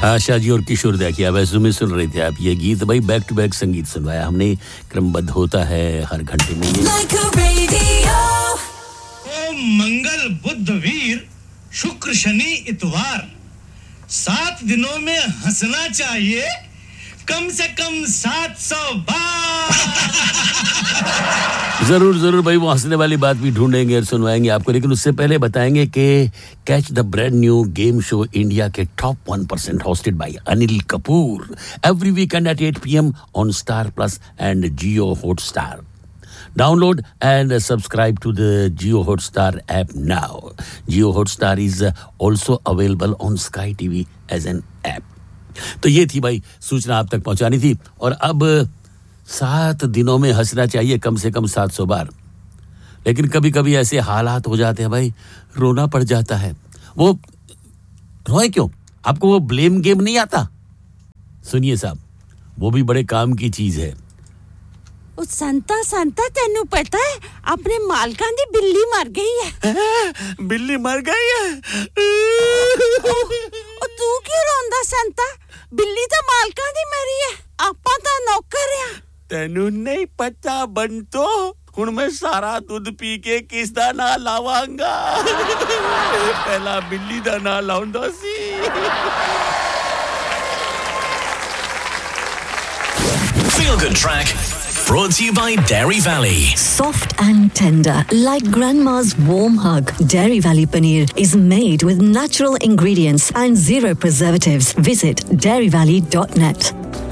आशा जी और किशोर दा की आवाज़ में सुन रहे थे आप ये गीत। भाई बैक टू बैक संगीत सुनवाया हमने, क्रमबद्ध होता है हर घंटे में ये। मंगल बुध वीर शुक्र शनि इतवार 7 दिनों में हंसना चाहिए कम से कम 700 बार। जरूर भाई वो हंसने वाली बात भी ढूंढेंगे और सुनवाएंगे आपको, लेकिन उससे पहले बताएंगे कि catch the brand new game show India के top 1% hosted by Anil Kapoor every weekend at 8 p.m. on Star Plus and Jio Hotstar. Download and subscribe to the Jio Hotstar app now. Jio Hotstar is also available on Sky TV as an app. तो ये थी भाई सूचना आप तक पहुंचानी थी। और अब 7 दिनों में हंसना चाहिए कम से कम 700 बार, लेकिन कभी-कभी ऐसे हालात हो जाते हैं भाई रोना पड़ जाता है। वो रोए क्यों? आपको वो ब्लेम गेम नहीं आता? सुनिए साहब, वो भी बड़े काम की चीज है। ਉਹ ਸੰਤਾ ਤੈਨੂੰ ਪਤਾ ਹੈ ਆਪਣੇ ਮਾਲਕਾਂ ਦੀ ਬਿੱਲੀ ਮਰ ਗਈ ਹੈ। ਬਿੱਲੀ ਮਰ ਗਈ ਹੈ? ਉਹ ਤੂੰ ਕਿਉਂ ਰੋਂਦਾ ਸੰਤਾ? ਬਿੱਲੀ ਤਾਂ ਮਾਲਕਾਂ ਦੀ ਮਰੀ ਹੈ, ਆਪਾਂ ਤਾਂ ਨੌਕਰ ਆ। ਤੈਨੂੰ ਨਹੀਂ ਪਤਾ ਬੰਤੋ, ਹੁਣ ਮੈਂ ਸਾਰਾ ਦੁੱਧ ਪੀ ਕੇ ਕਿਸ ਦਾ ਨਾਂ ਲਾਵਾਂਗਾ? ਪਹਿਲਾਂ ਬਿੱਲੀ ਦਾ ਨਾਂ ਲਾਉਂਦਾ ਸੀ। Feel Good Track brought to you by Dairy Valley. Soft and tender, like grandma's warm hug. Dairy Valley paneer is made with natural ingredients and zero preservatives. Visit dairyvalley.net.